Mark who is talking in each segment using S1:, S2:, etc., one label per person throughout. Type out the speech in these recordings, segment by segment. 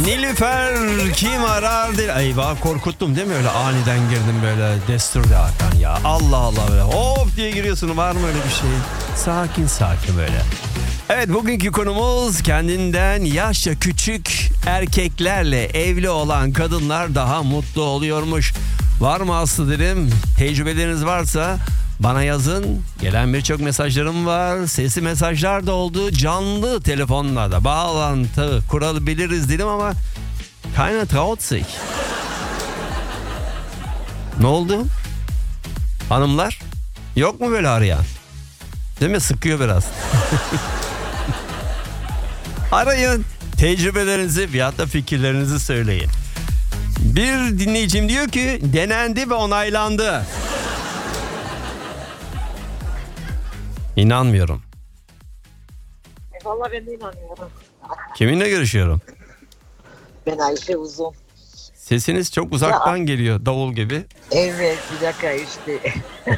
S1: Nilüfer kim arar değil. Eyvah, korkuttum değil mi, öyle aniden girdim böyle destur ya Hakan ya. Allah Allah, böyle hop diye giriyorsun, var mı öyle bir şey? Sakin sakin böyle. Evet, bugünkü konumuz kendinden yaşça küçük erkeklerle evli olan kadınlar daha mutlu oluyormuş. Var mı Aslı derim, tecrübeleriniz varsa bana yazın. Gelen birçok mesajlarım var. Sesli mesajlar da oldu. Canlı telefonla da bağlantı kurabiliriz dedim ama keiner traut sich. Ne oldu? Hanımlar, yok mu böyle arayan? Değil mi? Sıkıyor biraz. Arayın. Tecrübelerinizi veyahut da fikirlerinizi söyleyin. Bir dinleyicim diyor ki denendi ve onaylandı. İnanmıyorum.
S2: Vallahi ben de inanmıyorum.
S1: Kiminle görüşüyorum?
S2: Ben Ayşe Uzun.
S1: Sesiniz çok uzaktan geliyor, davul gibi.
S2: Evet, bir dakika işte.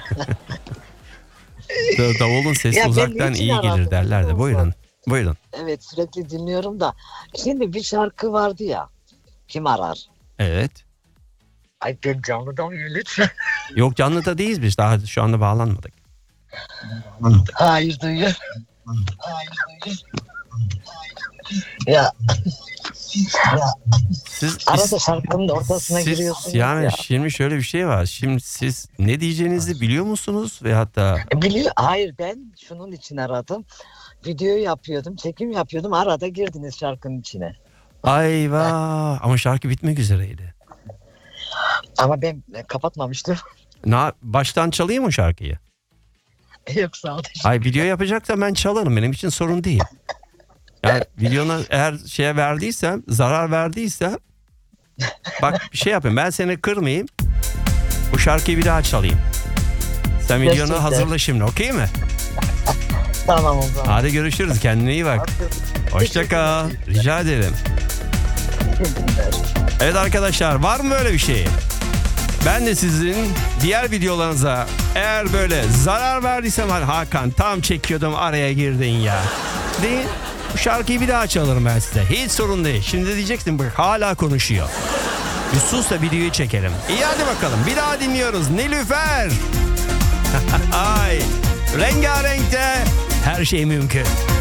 S1: Davulun sesi
S2: Ya ben
S1: uzaktan
S2: niçin
S1: iyi gelir
S2: aradım
S1: derler de.
S2: biliyor musun?
S1: Buyurun. Buyurun.
S2: Evet, sürekli dinliyorum da. Şimdi bir şarkı vardı ya. Kim arar?
S1: Evet.
S2: Ay ben canlıda mıyım lütfen?
S1: Yok, canlıda değiliz biz. Daha şu anda bağlanmadık.
S2: Hayır duyuyor. Hayır duyuyor. Ya.
S1: Siz
S2: Arada şarkının ortasına giriyorsunuz
S1: yani
S2: ya.
S1: şimdi şöyle bir şey var. Şimdi siz ne diyeceğinizi biliyor musunuz? Ve hatta
S2: Biliyor. Hayır, ben şunun için aradım. Video yapıyordum, çekim yapıyordum. Arada girdiniz şarkının içine.
S1: ayva, ama şarkı bitmek üzereydi.
S2: Ama ben kapatmamıştım.
S1: Baştan çalayım mı şarkıyı?
S2: Yok sağ ol.
S1: Ay, video yapacaksa ben çalarım, benim için sorun değil. Yani videona eğer şeye verdiysem, zarar verdiysem, bak bir şey yapayım, ben seni kırmayayım. Bu şarkıyı bir daha çalayım. Sen videonu
S2: Gerçekten.
S1: hazırla şimdi, okey mi?
S2: Tamam o zaman.
S1: Hadi görüşürüz, kendine iyi bak. Hoşça kal. Rica ederim. Evet arkadaşlar, var mı böyle bir şey? Ben de sizin diğer videolarınıza eğer böyle zarar verdiysem, hani Hakan tam çekiyordum araya girdin ya deyin, bu şarkıyı bir daha çalarım ben size. Hiç sorun değil. Şimdi diyeceksin bak hala konuşuyor. Bir sus da videoyu çekelim. İyi, hadi bakalım. Bir daha dinliyoruz. Nilüfer. Ay, rengarenkte her şey mümkün.